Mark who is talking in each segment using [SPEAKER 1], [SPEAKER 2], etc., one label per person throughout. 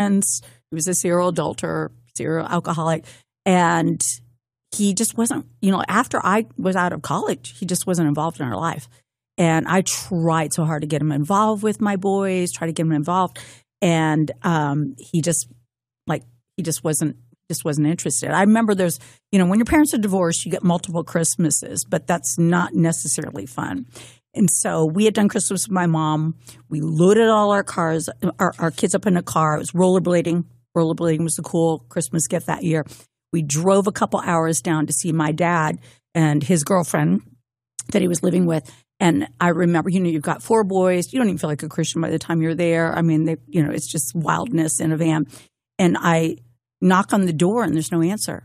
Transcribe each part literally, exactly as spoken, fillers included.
[SPEAKER 1] He was a serial adulterer, serial alcoholic. And he just wasn't, you know, after I was out of college, he just wasn't involved in our life. And I tried so hard to get him involved with my boys, try to get him involved. And um, he just, like, he just wasn't, just wasn't interested. I remember there's, you know, when your parents are divorced, you get multiple Christmases, but that's not necessarily fun. And so we had done Christmas with my mom. We loaded all our cars, our, our kids up in a car. It was rollerblading. Rollerblading was the cool Christmas gift that year. We drove a couple hours down to see my dad and his girlfriend that he was living with. And I remember, you know, you've got four boys. You don't even feel like a Christian by the time you're there. I mean, they, you know, it's just wildness in a van. And I knock on the door and there's no answer.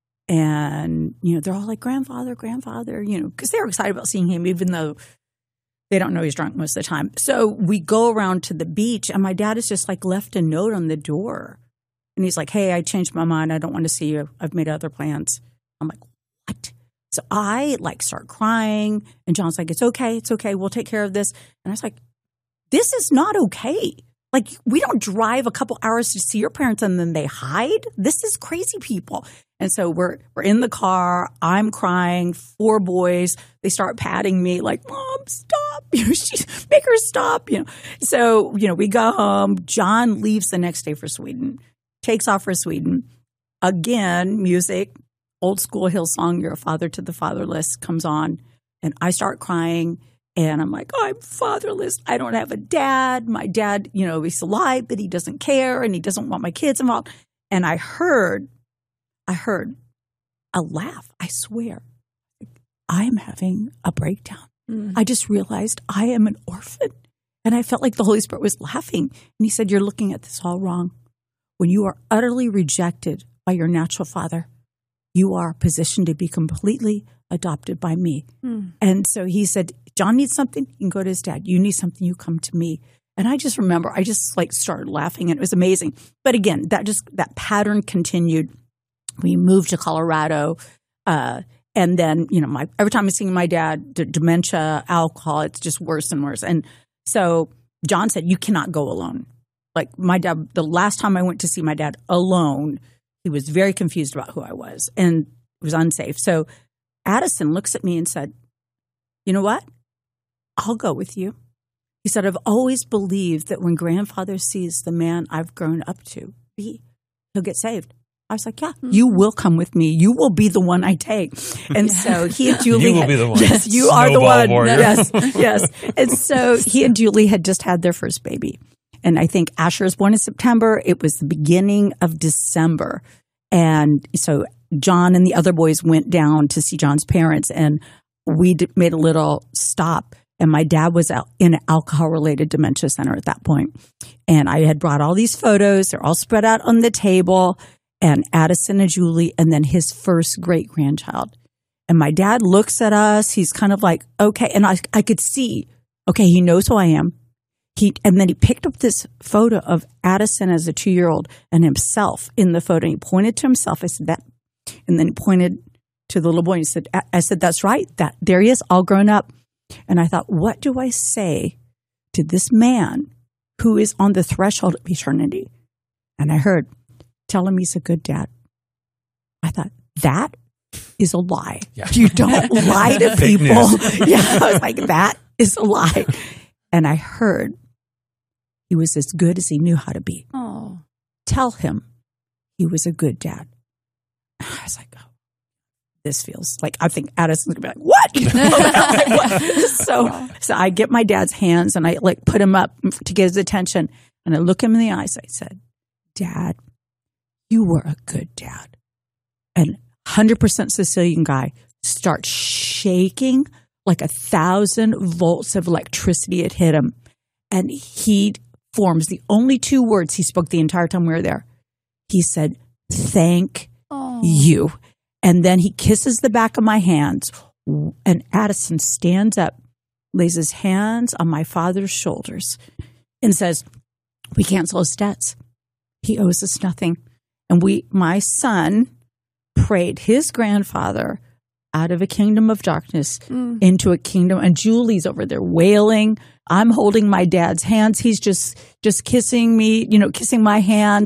[SPEAKER 1] And, you know, they're all like, grandfather, grandfather, you know, because they were excited about seeing him, even though they don't know he's drunk most of the time. So we go around to the beach and my dad has just like left a note on the door. And he's like, hey, I changed my mind. I don't want to see you. I've made other plans. I'm like, what? So I like start crying. And John's like, it's okay. It's okay. We'll take care of this. And I was like, this is not okay. Like, we don't drive a couple hours to see your parents and then they hide. This is crazy people. And so we're we're in the car. I'm crying. Four boys. They start patting me like, Mom, stop. You know, she, make her stop. You know. So, you know, we go home. John leaves the next day for Sweden. Takes off for Sweden. Again, music, old school Hillsong, You're a Father to the Fatherless comes on. And I start crying. And I'm like, oh, I'm fatherless. I don't have a dad. My dad, you know, he's alive, but he doesn't care and he doesn't want my kids involved. And I heard, I heard a laugh. I swear, I'm having a breakdown. Mm. I just realized I am an orphan. And I felt like the Holy Spirit was laughing. And he said, you're looking at this all wrong. When you are utterly rejected by your natural father, you are positioned to be completely adopted by me. Mm. And so he said, John needs something, you can go to his dad. You need something, you come to me. And I just remember, I just like started laughing and it was amazing. But again, that just, that pattern continued. We moved to Colorado. Uh, and then, you know, my, every time I see my dad, d- dementia, alcohol, it's just worse and worse. And so John said, you cannot go alone. Like my dad, the last time I went to see my dad alone, he was very confused about who I was and it was unsafe. So Addison looks at me and said, you know what? I'll go with you. He said, I've always believed that when grandfather sees the man I've grown up to be, he'll get saved. I was like, yeah, mm-hmm. You will come with me. You will be the one I take. And yeah. So he and Julie.
[SPEAKER 2] You will
[SPEAKER 1] had,
[SPEAKER 2] be the one.
[SPEAKER 1] Yes, you are the one.
[SPEAKER 2] Warrior.
[SPEAKER 1] Yes, yes. And so he and Julie had just had their first baby. And I think Asher was born in September. It was the beginning of December. And so John and the other boys went down to see John's parents. And we d- made a little stop. And my dad was out in an alcohol-related dementia center at that point. And I had brought all these photos. They're all spread out on the table. And Addison and Julie, and then his first great-grandchild. And my dad looks at us. He's kind of like, okay. And I, I could see, okay, he knows who I am. He, and then he picked up this photo of Addison as a two-year-old and himself in the photo. And he pointed to himself. I said, that. And then he pointed to the little boy and he said, I said, that's right. That there he is, all grown up. And I thought, what do I say to this man who is on the threshold of eternity? And I heard, tell him he's a good dad. I thought, that is a lie. Yeah. You don't lie to people. Yeah, I was like, that is a lie. And I heard he was as good as he knew how to be.
[SPEAKER 3] Oh,
[SPEAKER 1] tell him he was a good dad. I was like, oh. This feels like, I think Addison's gonna be like, what? Like, what? So, so I get my dad's hands and I like put him up to get his attention. And I look him in the eyes. I said, Dad, you were a good dad. And one hundred percent Sicilian guy starts shaking like a thousand volts of electricity had hit him. And he forms the only two words he spoke the entire time we were there. He said, thank oh. you. And then he kisses the back of my hands, and Addison stands up, lays his hands on my father's shoulders, and says, we cancel his debts. He owes us nothing. And we, my son, prayed his grandfather out of a kingdom of darkness mm. into a kingdom. And Julie's over there wailing. I'm holding my dad's hands. He's just just kissing me, you know, kissing my hand.